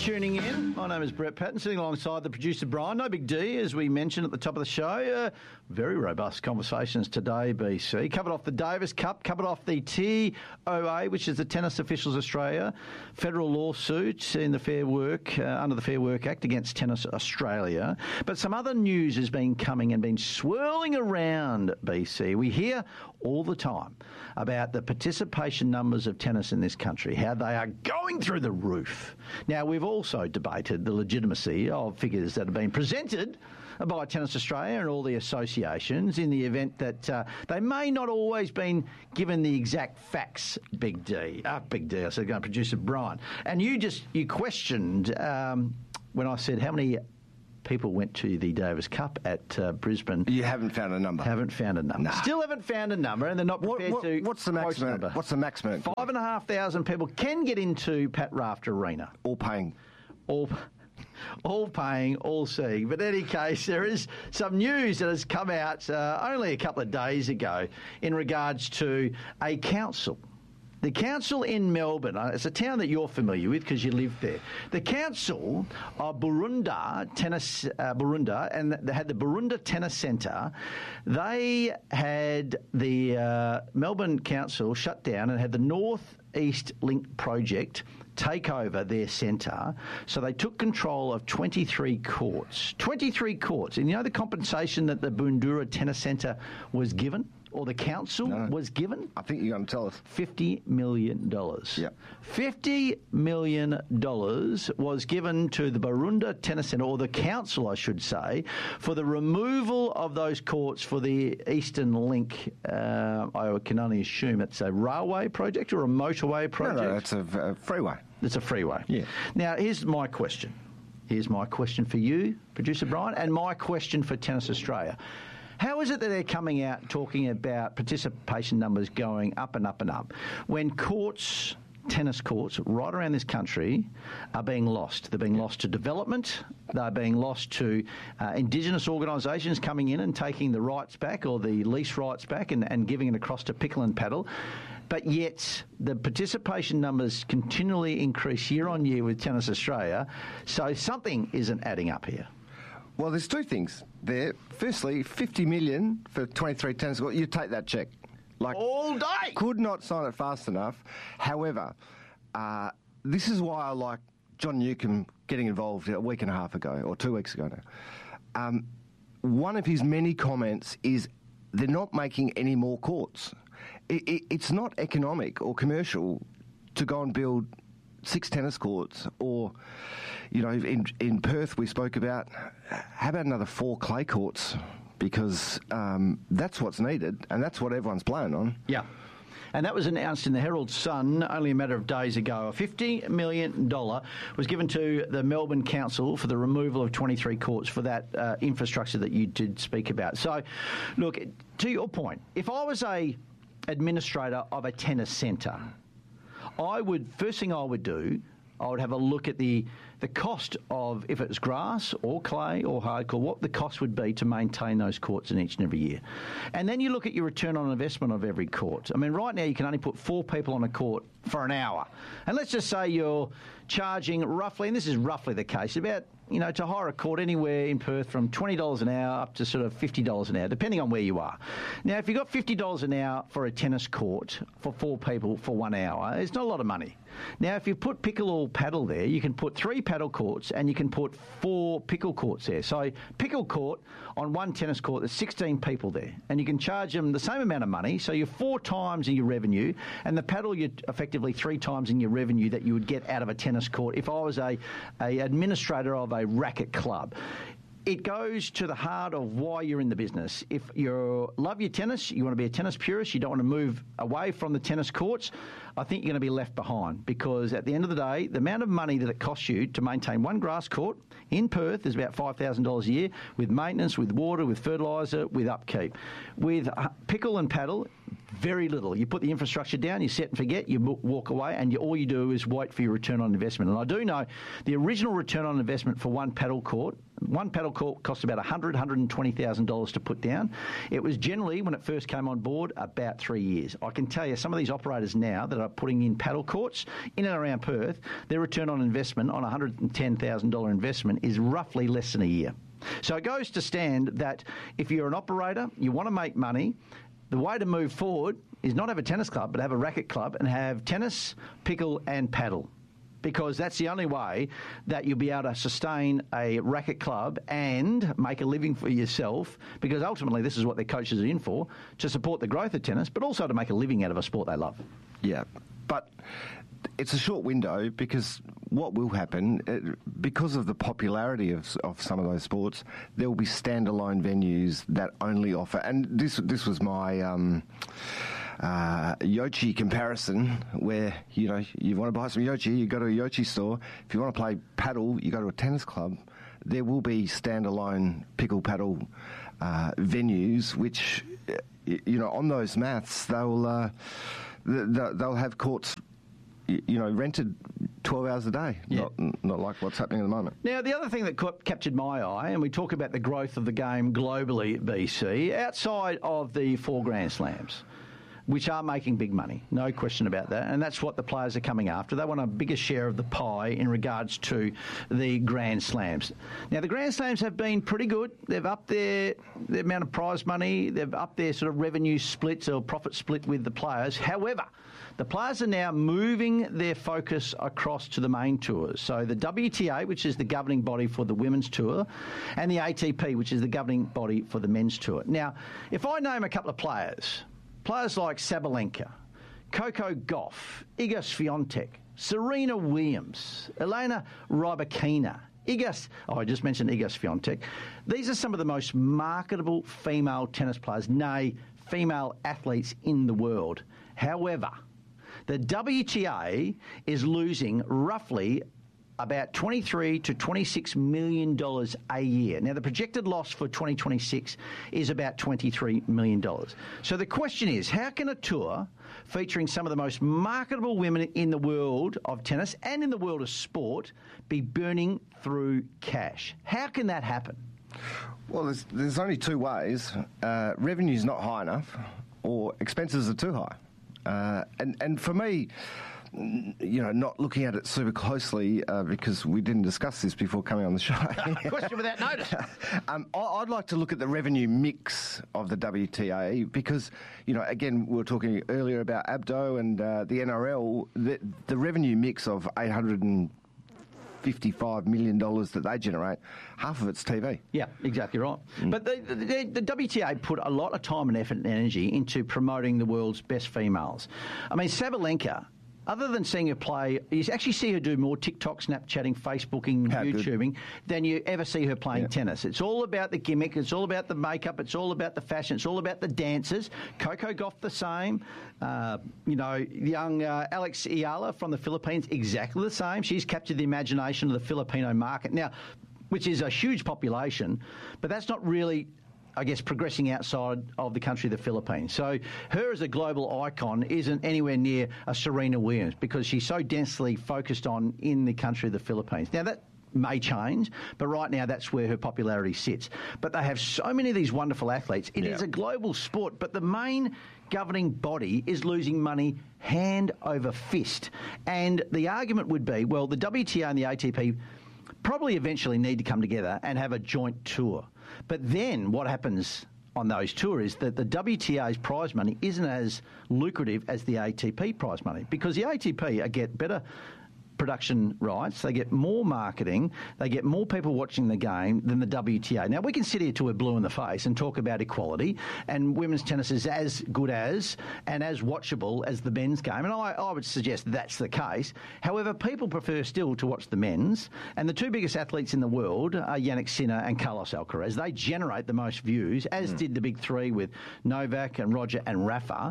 tuning in. My name is Brett Patton, sitting alongside the producer Brian. No big D, as we mentioned at the top of the show. Very robust conversations today, BC. Covered off the Davis Cup, covered off the TOA, which is the Tennis Officials Australia, federal lawsuit in the Fair Work, under the Fair Work Act against Tennis Australia. But some other news has been coming and been swirling around, BC. We hear all the time about the participation numbers of tennis in this country, how they are going through the roof. Now, we've also debated the legitimacy of figures that have been presented by Tennis Australia and all the associations in the event that they may not always been given the exact facts, Big D. Big D, I said, going to producer Brian. And you questioned when I said how many people went to the Davis Cup at Brisbane. You haven't found a number. Haven't found a number. Nah. Still haven't found a number, and they're not prepared to. What's the maximum? What's the maximum? 5,500 people can get into Pat Raft Arena. All paying. All paying, all seeing. But in any case, there is some news that has come out only a couple of days ago in regards to a council. The council in Melbourne, it's a town that you're familiar with because you live there. The council of Burunda, and they had the Burunda Tennis Centre. They had the Melbourne Council shut down and had the North East Link project take over their centre. So they took control of 23 courts. 23 courts. And you know the compensation that the Burunda Tennis Centre was given? Or the council was given? I think you're going to tell us. $50 million. Yeah. $50 million was given to the Burunda Tennis Centre, or the council, I should say, for the removal of those courts for the Eastern Link. I can only assume it's a railway project or a motorway project. No, it's a freeway. It's a freeway. Yeah. Now, here's my question. Here's my question for you, producer Brian, and my question for Tennis Australia. How is it that they're coming out talking about participation numbers going up and up and up when courts, tennis courts, right around this country are being lost? They're being lost to development. They're being lost to Indigenous organisations coming in and taking the rights back or the lease rights back and giving it across to Pickle and Paddle. But yet the participation numbers continually increase year on year with Tennis Australia. So something isn't adding up here. Well, there's two things there. Firstly, $50 million for 23 tennis courts. You take that check. All day. Could not sign it fast enough. However, this is why I like John Newcombe getting involved a week and a half ago, or 2 weeks ago now. One of his many comments is they're not making any more courts. It's not economic or commercial to go and build 6 tennis courts, or, you know, in Perth we spoke about, how about another 4 clay courts? Because that's what's needed, and that's what everyone's playing on. Yeah. And that was announced in the Herald Sun only a matter of days ago. A $50 million was given to the Melbourne Council for the removal of 23 courts for that infrastructure that you did speak about. So, look, to your point, if I was a administrator of a tennis centre, first thing I would do, I would have a look at the cost of, if it was grass or clay or hardcore, what the cost would be to maintain those courts in each and every year. And then you look at your return on investment of every court. I mean, right now you can only put 4 people on a court for an hour. And let's just say you're charging roughly, and this is roughly the case, about, you know, to hire a court anywhere in Perth from $20 an hour up to sort of $50 an hour, depending on where you are. Now, if you've got $50 an hour for a tennis court for 4 people for 1 hour, it's not a lot of money. Now, if you put pickle or paddle there, you can put 3 paddle courts and you can put 4 pickle courts there. So pickle court on 1 tennis court, there's 16 people there, and you can charge them the same amount of money, so you're 4 times in your revenue, and the paddle you're effectively 3 times in your revenue that you would get out of a tennis court if I was a administrator of a racket club. It goes to the heart of why you're in the business. If you love your tennis, you want to be a tennis purist, you don't want to move away from the tennis courts, I think you're going to be left behind, because at the end of the day, the amount of money that it costs you to maintain 1 grass court in Perth is about $5,000 a year, with maintenance, with water, with fertiliser, with upkeep. With pickle and paddle, very little. You put the infrastructure down, you set and forget, you walk away, and all you do is wait for your return on investment. And I do know the original return on investment for one paddle court cost about $120,000 to put down. It was generally, when it first came on board, about 3 years. I can tell you, some of these operators now that are putting in paddle courts in and around Perth, their return on investment on a $110,000 investment is roughly less than a year. So it goes to stand that if you're an operator, you want to make money, the way to move forward is not have a tennis club, but have a racket club and have tennis, pickle and paddle. Because that's the only way that you'll be able to sustain a racket club and make a living for yourself, because ultimately this is what their coaches are in for, to support the growth of tennis, but also to make a living out of a sport they love. Yeah, but it's a short window, because what will happen, because of the popularity of some of those sports, there will be standalone venues that only offer, and this was my Yochi comparison, where you want to buy some Yochi, you go to a Yochi store. If you want to play paddle, you go to a tennis club. There will be standalone pickle paddle venues, which on those mats they'll have courts rented 12 hours a day, not like what's happening at the moment. Now, the other thing that captured my eye, and we talk about the growth of the game globally at BC, outside of the 4 Grand Slams, which are making big money, no question about that, and that's what the players are coming after. They want a bigger share of the pie in regards to the Grand Slams. Now, the Grand Slams have been pretty good. They've upped the amount of prize money. They've upped their sort of revenue splits or profit split with the players. However, the players are now moving their focus across to the main tours. So the WTA, which is the governing body for the women's tour, and the ATP, which is the governing body for the men's tour. Now, if I name a couple of players like Sabalenka, Coco Gauff, Iga Swiatek, Serena Williams, Elena Rybakina, I just mentioned Iga Swiatek. These are some of the most marketable female tennis players, nay, female athletes in the world. However, the WTA is losing roughly about $23 to $26 million a year. Now, the projected loss for 2026 is about $23 million. So the question is, how can a tour featuring some of the most marketable women in the world of tennis and in the world of sport be burning through cash? How can that happen? Well, there's only two ways. Revenue's not high enough, or expenses are too high. And for me, not looking at it super closely, because we didn't discuss this before coming on the show. Question without notice. I'd like to look at the revenue mix of the WTA, because, again, we were talking earlier about Abdo and the NRL, the revenue mix of $855 million that they generate, half of it's TV. Yeah, exactly right. But the WTA put a lot of time and effort and energy into promoting the world's best females. I mean, Sabalenka, other than seeing her play, you actually see her do more TikTok, Snapchatting, Facebooking, YouTubing than you ever see her playing tennis. It's all about the gimmick. It's all about the makeup. It's all about the fashion. It's all about the dances. Coco Gauff the same. Young Alex Ayala from the Philippines, exactly the same. She's captured the imagination of the Filipino market now, which is a huge population, but that's not really, I guess, progressing outside of the country of the Philippines. So her as a global icon isn't anywhere near a Serena Williams, because she's so densely focused on in the country of the Philippines. Now, that may change, but right now that's where her popularity sits. But they have so many of these wonderful athletes. It is a global sport, but the main governing body is losing money hand over fist. And the argument would be, well, the WTA and the ATP probably eventually need to come together and have a joint tour. But then what happens on those tours is that the WTA's prize money isn't as lucrative as the ATP prize money, because the ATP get better production rights, they get more marketing, they get more people watching the game than the WTA. Now, we can sit here till we're blue in the face and talk about equality, and women's tennis is as good as and as watchable as the men's game, and I would suggest that's the case. However, people prefer still to watch the men's, and the two biggest athletes in the world are Jannik Sinner and Carlos Alcaraz. They generate the most views, as did the big three with Novak and Roger and Rafa.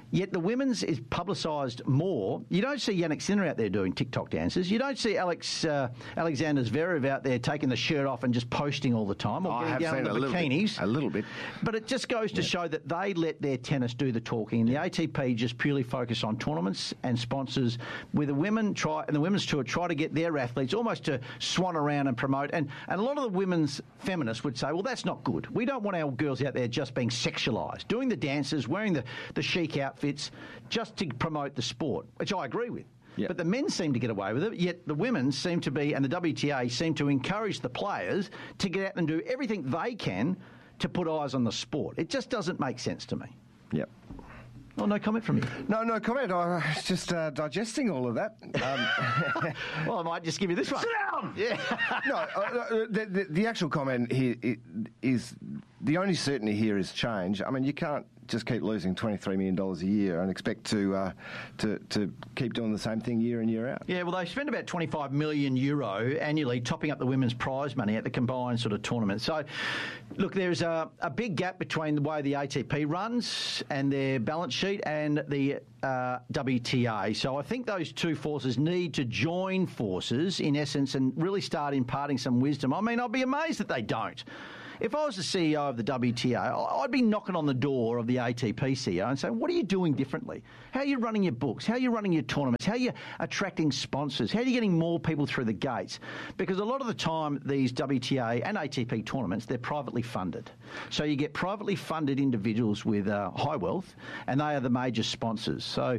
Yet the women's is publicised more. You don't see Yannick Sinner out there doing TikTok dances. You don't see Alexander Zverev out there taking the shirt off and just posting all the time, or getting down in the bikinis. A little bit. But it just goes to show that they let their tennis do the talking. And the ATP just purely focus on tournaments and sponsors, where the women's tour try to get their athletes almost to swan around and promote. And a lot of the women's feminists would say, well, that's not good. We don't want our girls out there just being sexualised, doing the dances, wearing the chic outfits, just to promote the sport, which I agree with. Yep. But the men seem to get away with it, yet the women seem to be, and the WTA seem to encourage the players to get out and do everything they can to put eyes on the sport. It just doesn't make sense to me. Yep. Well, no comment from you. No comment. I was just digesting all of that. Well, I might just give you this one. Sit down! Yeah. No, the actual comment here is the only certainty here is change. I mean, you can't just keep losing $23 million a year and expect to keep doing the same thing year in, year out. Yeah, well, they spend about €25 million annually topping up the women's prize money at the combined sort of tournament. So, look, there's a big gap between the way the ATP runs and their balance sheet and the WTA. So I think those two forces need to join forces, in essence, and really start imparting some wisdom. I mean, I'd be amazed that they don't. If I was the CEO of the WTA, I'd be knocking on the door of the ATP CEO and saying, what are you doing differently? How are you running your books? How are you running your tournaments? How are you attracting sponsors? How are you getting more people through the gates? Because a lot of the time, these WTA and ATP tournaments, they're privately funded. So you get privately funded individuals with high wealth, and they are the major sponsors. So...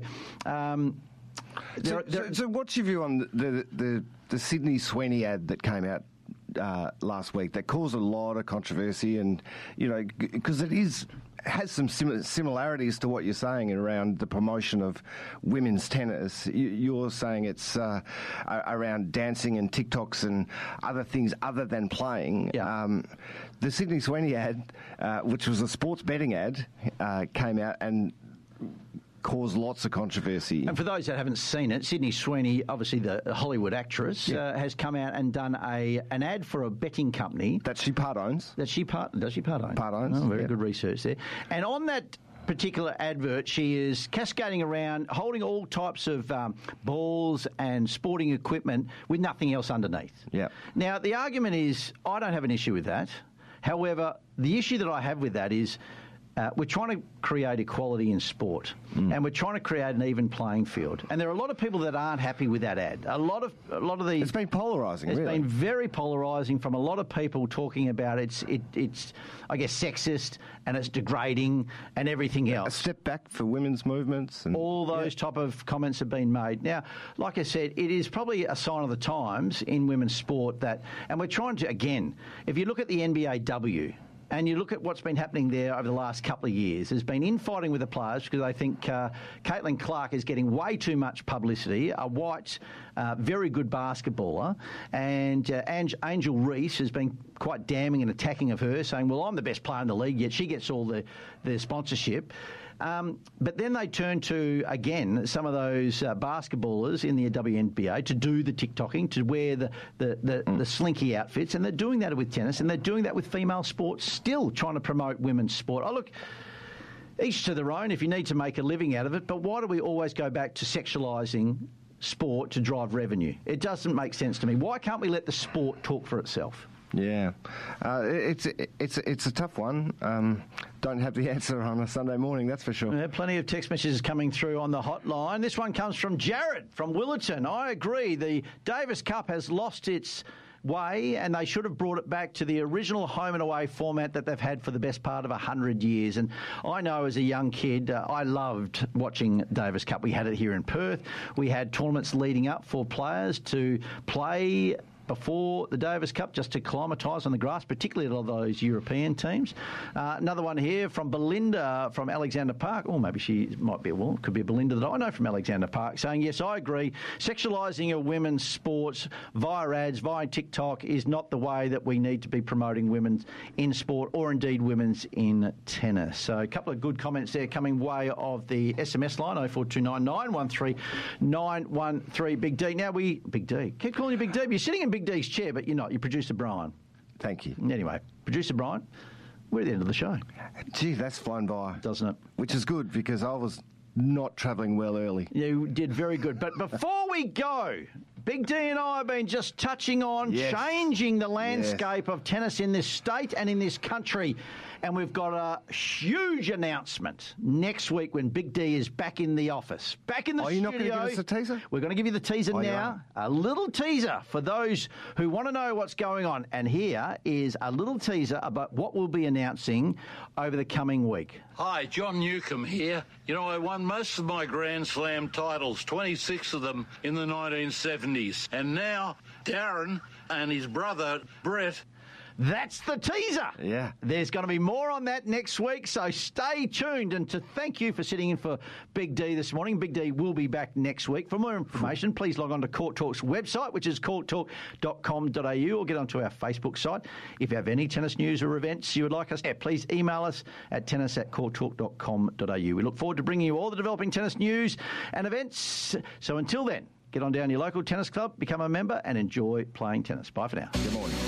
So what's your view on the Sydney Sweeney ad that came out last week that caused a lot of controversy, and because it has some similarities to what you're saying around the promotion of women's tennis. You're saying it's around dancing and TikToks and other things other than playing. Yeah. The Sydney Sweeney ad, which was a sports betting ad, came out and caused lots of controversy. And for those that haven't seen it, Sydney Sweeney, obviously the Hollywood actress, has come out and done an ad for a betting company. That she part owns. Does she part own? Part owns. Oh, very good research there. And on that particular advert, she is cascading around, holding all types of balls and sporting equipment with nothing else underneath. Yeah. Now, the argument is, I don't have an issue with that. However, the issue that I have with that is we're trying to create equality in sport, and we're trying to create an even playing field. And there are a lot of people that aren't happy with that ad. A lot of the it's been polarising. It's been very polarising from a lot of people talking about it's I guess sexist and it's degrading and everything else. A step back for women's movements and all those type of comments have been made. Now, like I said, it is probably a sign of the times in women's sport that, and we're trying to, again, if you look at the NBAW. And you look at what's been happening there over the last couple of years. There's been infighting with the players because they think Caitlin Clark is getting way too much publicity, a white, very good basketballer, and Angel Reese has been quite damning and attacking of her, saying, well, I'm the best player in the league, yet she gets all the sponsorship. But then they turn to, again, some of those basketballers in the WNBA to do the TikToking, to wear the slinky outfits, and they're doing that with tennis, and they're doing that with female sports, still trying to promote women's sport. Oh, look, each to their own if you need to make a living out of it, but why do we always go back to sexualising sport to drive revenue? It doesn't make sense to me. Why can't we let the sport talk for itself? Yeah, it's a tough one. Don't have the answer on a Sunday morning, that's for sure. Plenty of text messages coming through on the hotline. This one comes from Jared from Willerton. I agree. The Davis Cup has lost its way, and they should have brought it back to the original home and away format that they've had for the best part of 100 years. And I know as a young kid, I loved watching Davis Cup. We had it here in Perth. We had tournaments leading up for players to play before the Davis Cup, just to acclimatise on the grass, particularly a lot of those European teams. Another one here from Belinda from Alexander Park. Or maybe she might be, well, could be Belinda that I know from Alexander Park, saying, yes, I agree. Sexualising of women's sports via ads, via TikTok is not the way that we need to be promoting women's in sport or indeed women's in tennis. So a couple of good comments there coming way of the SMS line, 0429 913 913. Big D. Now Big D. Keep calling you Big D. You're sitting in Big D's chair, but you're not. You're Producer Brian. Thank you. Anyway, Producer Brian, we're at the end of the show. Gee, that's flown by. Doesn't it? Which is good, because I was not travelling well early. You did very good. But before we go, Big D and I have been just touching on changing the landscape of tennis in this state and in this country. And we've got a huge announcement next week when Big D is back in the office, back in the studio. Are you not going to give us a teaser? We're going to give you the teaser now. A little teaser for those who want to know what's going on. And here is a little teaser about what we'll be announcing over the coming week. Hi, John Newcombe here. You know, I won most of my Grand Slam titles, 26 of them in the 1970s. And now Darren and his brother Brett. That's the teaser. Yeah. There's going to be more on that next week, so stay tuned. And to thank you for sitting in for Big D this morning. Big D will be back next week. For more information, please log on to Court Talk's website, which is courttalk.com.au, or get onto our Facebook site. If you have any tennis news or events you would like us to, please email us at tennis@courttalk.com.au. We look forward to bringing you all the developing tennis news and events. So until then, get on down to your local tennis club, become a member, and enjoy playing tennis. Bye for now. Good morning.